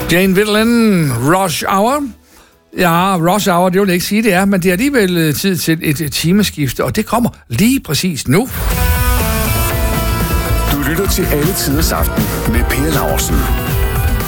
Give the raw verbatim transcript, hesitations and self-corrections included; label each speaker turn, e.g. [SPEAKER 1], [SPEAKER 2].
[SPEAKER 1] Jane Wiedlin, Rush Hour. Ja, Rush Hour, det vil jeg ikke sige, det er, men det er alligevel tid til et, et timeskifte, og det kommer lige præcis nu.
[SPEAKER 2] Du lytter til Alle Tiders Aften med Per Laursen.